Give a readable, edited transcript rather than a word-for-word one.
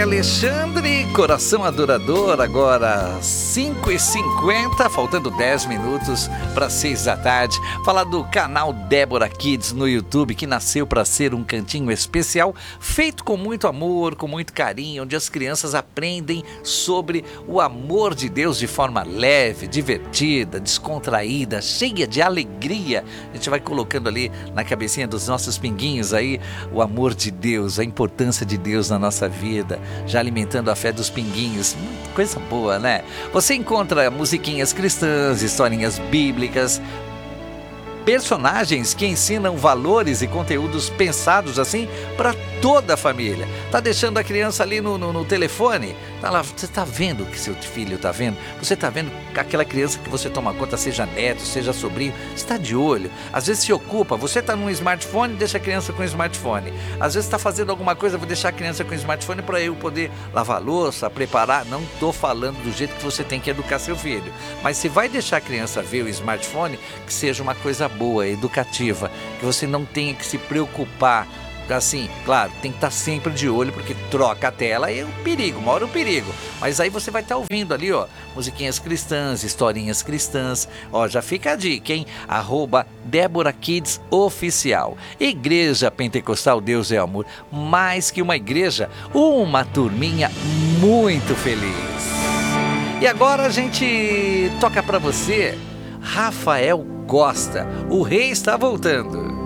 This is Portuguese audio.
Alexandre, Coração Adorador, agora 5h50, faltando 10 minutos para 6 da tarde. Falar do canal Débora Kids no YouTube, que nasceu para ser um cantinho especial, feito com muito amor, com muito carinho, onde as crianças aprendem sobre o amor de Deus de forma leve, divertida, descontraída, cheia de alegria. A gente vai colocando ali na cabecinha dos nossos pinguinhos aí o amor de Deus, a importância de Deus na nossa vida, já alimentando a fé dos pinguinhos. Coisa boa, né? Você encontra musiquinhas cristãs, historinhas bíblicas, personagens que ensinam valores e conteúdos pensados assim para toda a família. Tá deixando a criança ali no telefone? Tá lá, você tá vendo o que seu filho tá vendo? Você tá vendo aquela criança que você toma conta, seja neto, seja sobrinho, está de olho. Às vezes se ocupa, você tá num smartphone, deixa a criança com o smartphone. Às vezes tá fazendo alguma coisa, vou deixar a criança com o smartphone para eu poder lavar a louça, preparar. Não tô falando do jeito que você tem que educar seu filho, mas se vai deixar a criança ver o smartphone, que seja uma coisa boa, educativa, que você não tenha que se preocupar. Assim, claro, tem que estar sempre de olho, porque troca a tela e é um perigo, mora o perigo. Mas aí você vai estar ouvindo ali, ó, musiquinhas cristãs, historinhas cristãs. Ó, já fica a dica, hein? @Débora Kids Oficial. Igreja Pentecostal Deus é Amor. Mais que uma igreja, uma turminha muito feliz. E agora a gente toca pra você Rafael Costa, o rei está voltando.